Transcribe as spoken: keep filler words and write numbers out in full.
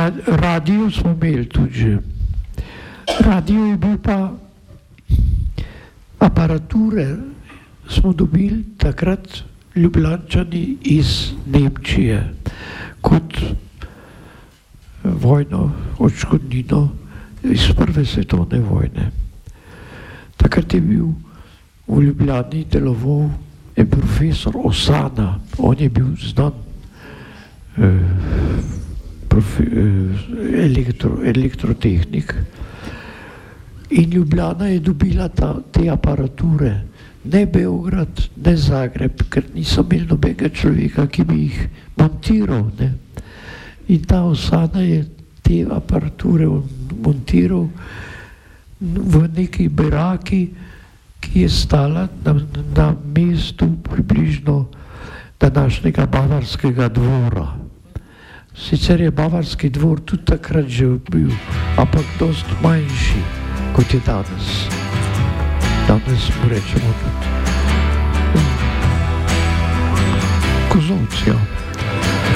Ra radio smo imeli tudi že. Radio je bil pa, aparature smo dobili takrat Ljubljančani iz Nemčije kot vojno odškodnino iz prve svetovne vojne. Takrat je bil v Ljubljani deloval en profesor Osana, on je bil znan eh, profi, eh, elektro, elektrotehnik. In Ljubljana je dobila ta, te aparature, ne Beograd, ne Zagreb, ker niso imeli nobenega človeka, ki bi jih montiral. Ne? In ta Osana je te aparature montiral v neki baraki, ki je stala na, na mestu približno današnjega Bavarskega dvora. Sicer je Bavarski dvor tudi takrat že bil, ampak dost manjši, kot je danes. Danes mu rečemo tudi